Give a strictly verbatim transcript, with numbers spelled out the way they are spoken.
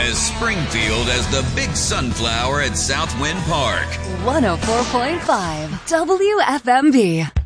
as Springfield as the big sunflower at Southwind Park. one oh four point five W F M B.